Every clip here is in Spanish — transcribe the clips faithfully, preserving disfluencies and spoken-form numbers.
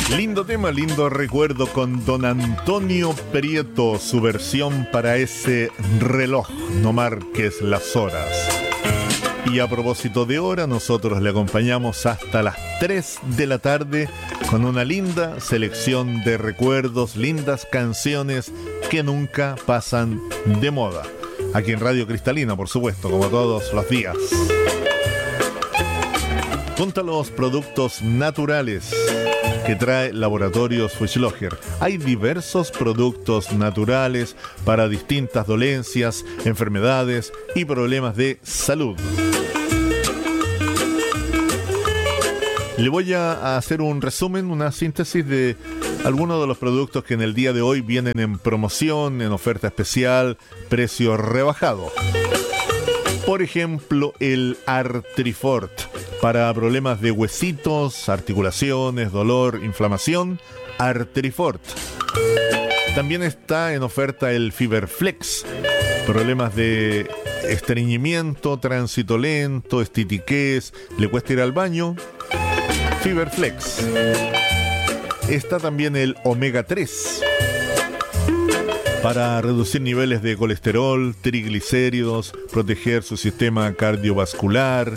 Lindo tema, lindo recuerdo con don Antonio Prieto, su versión para ese reloj, no marques las horas. Y a propósito de hora, nosotros le acompañamos hasta las tres de la tarde con una linda selección de recuerdos, lindas canciones que nunca pasan de moda. Aquí en Radio Cristalina, por supuesto, como todos los días. Junto a los productos naturales que trae Laboratorios Fuchsloger, hay diversos productos naturales para distintas dolencias, enfermedades y problemas de salud. Le voy a hacer un resumen, una síntesis de algunos de los productos que en el día de hoy vienen en promoción, en oferta especial, precio rebajado. Por ejemplo, el Artrifort para problemas de huesitos, articulaciones, dolor, inflamación. Artrifort. También está en oferta el Fiberflex, problemas de estreñimiento, tránsito lento, estitiquez, le cuesta ir al baño. Fiberflex. Está también el Omega tres para reducir niveles de colesterol, triglicéridos, proteger su sistema cardiovascular,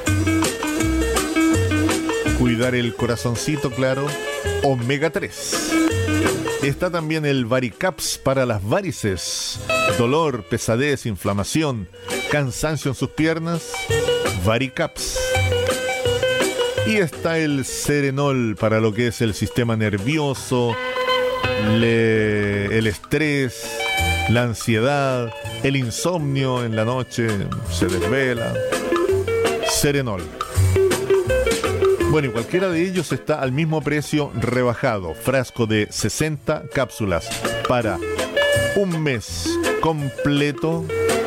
cuidar el corazoncito, claro. Omega tres. Está también el Varicaps para las varices, dolor, pesadez, inflamación, cansancio en sus piernas. Varicaps. Y está el Serenol para lo que es el sistema nervioso, le, el estrés, la ansiedad, el insomnio en la noche, se desvela. Serenol. Bueno, y cualquiera de ellos está al mismo precio rebajado. Frasco de sesenta cápsulas para un mes completo.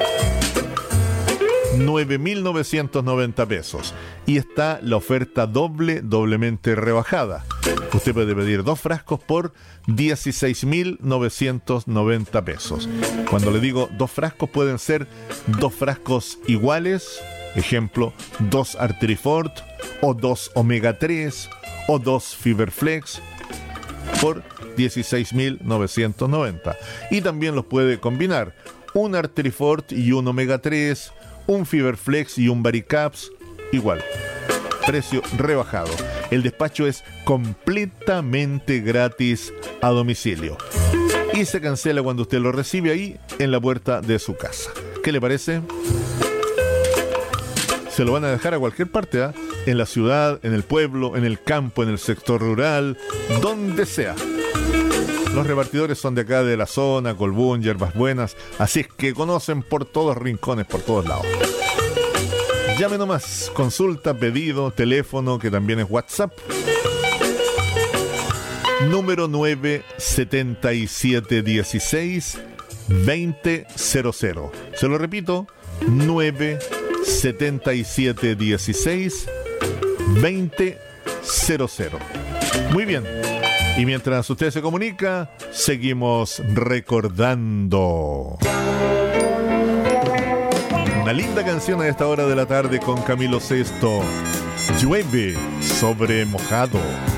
nueve mil novecientos noventa pesos. Y está la oferta doble, doblemente rebajada. Usted puede pedir dos frascos por dieciséis mil novecientos noventa pesos. Cuando le digo dos frascos, pueden ser dos frascos iguales. Ejemplo, dos Artrifort, o dos Omega tres, o dos Fiberflex, por dieciséis mil novecientos noventa. Y también los puede combinar. Un Artrifort y un Omega tres, un Fiberflex y un Varicaps, igual, precio rebajado. El despacho es completamente gratis a domicilio y se cancela cuando usted lo recibe ahí en la puerta de su casa. ¿Qué le parece? Se lo van a dejar a cualquier parte, ¿eh? En la ciudad, en el pueblo, en el campo, en el sector rural, donde sea. Los repartidores son de acá de la zona, Colbún, Yerbas Buenas, así es que conocen por todos rincones, por todos lados. Llame nomás, consulta, pedido, teléfono, que también es WhatsApp. Número nueve setenta y siete dieciséis veinte cero cero. Se lo repito, nueve setenta y siete dieciséis veinte cero cero. Muy bien. Y mientras usted se comunica, seguimos recordando. Una linda canción a esta hora de la tarde con Camilo Sesto. Llueve sobre mojado.